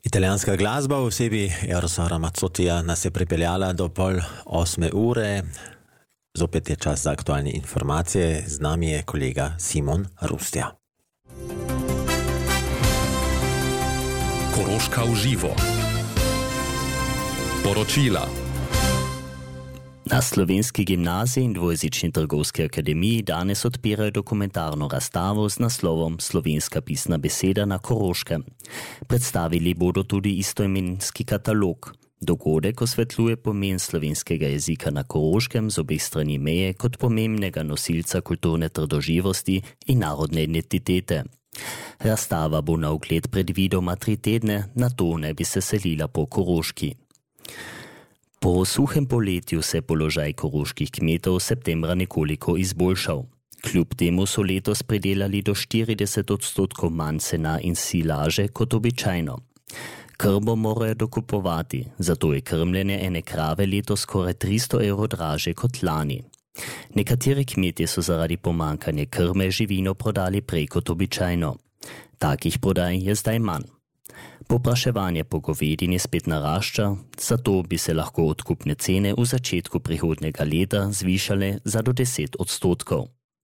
Italijanska glasba v osebi Erosa Ramazzotija nas je pripeljala do 7:30. Zopet je čas za aktualne informacije. Z nami je kolega Simon Rustja. Koroška v živo. Poročila. Na Slovenski gimnaziji in dvojezični trgovski akademiji danes odpirajo dokumentarno razstavo z naslovom Slovenska pisna beseda na Koroškem. Predstavili bodo tudi istoimenski katalog. Dogodek osvetljuje pomen slovenskega jezika na Koroškem z obeh strani meje kot pomembnega nosilca kulturne trdoživosti in narodne identitete. Razstava bo na ogled predvidoma 3 tedne, nato ne bi se selila po Koroški. Po suhem poletju se položaj koroških kmetov septembra nekoliko izboljšal. Kljub temu so letos pridelali do 40% manj sena in silaže kot običajno. Krmo morajo dokupovati, zato je krmljenje ene krave letos skoraj 300 € draže kot lani. Nekateri kmetje so zaradi pomankanja krme živino prodali prej kot običajno. Takih prodaj je zdaj manj. Popraševanje po govedini spet narašča, zato bi se lahko odkupne cene v začetku prihodnjega leta zvišale za do 10%.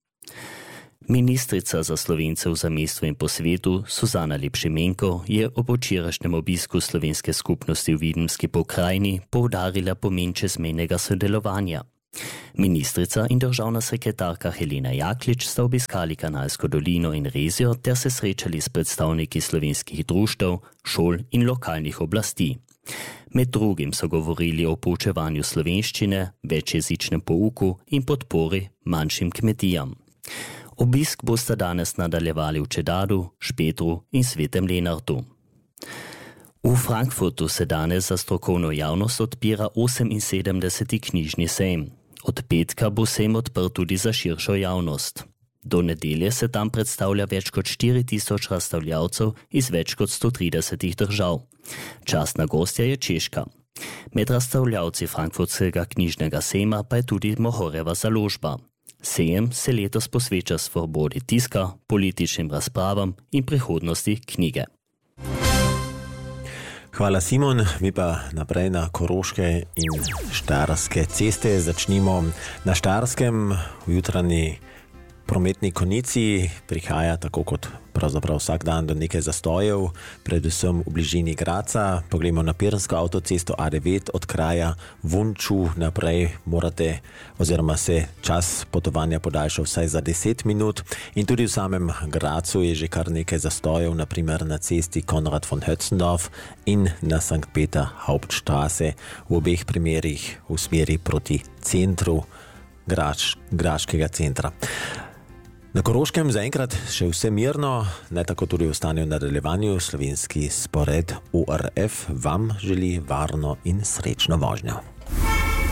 Ministrica za Slovence v zamejstvu in po svetu, Suzana Lepšimenko, je ob včerajšnjem obisku slovenske skupnosti v Videmski pokrajini poudarila pomen čezmejnega sodelovanja. Ministrica in državna sekretarka Helena Jaklič sta obiskali Kanalsko dolino in Rezijo ter se srečali s predstavniki slovenskih društev, šol in lokalnih oblasti. Med drugim so govorili o poučevanju slovenščine, večjezičnem pouku in podpori manjšim kmetijam. Obisk bosta danes nadaljevali v Čedadu, Špetru in Svetem Lenartu. V Frankfurtu se danes za strokovno javnost odpira 78. knjižni sejem. Od petka bo sejem odprt tudi za širšo javnost. Do nedelje se tam predstavlja več kot 4000 razstavljavcev iz več kot 130 držav. Častna gostja je Češka. Med razstavljavci frankfurtskega knjižnega sejma pa je tudi Mohorjeva založba. Sejem se letos posveča svobodi tiska, političnim razpravam in prihodnosti knjige. Hvala, Simon. Mi pa naprej na koroške in štajerske ceste. Začnimo na Štajerskem. V jutranji prometni konici prihaja tako kot pravzaprav vsak dan do nekaj zastojev, predvsem v bližini Graca. Poglejmo na Piransko avtocesto A9 od kraja Vunču naprej morate oziroma se čas potovanja podaljša vsaj za 10 minut. In tudi v samem Gracu je že kar nekaj zastojev, naprimer na cesti Konrad von Hötzendorf in na St. Peter Hauptstraße, v obeh primerih v smeri proti centru Graškega centra. Na Koroškem zaenkrat še vse mirno, ne tako tudi ostane v nadaljevanju. Slovenski spored ORF vam želi varno in srečno vožnjo.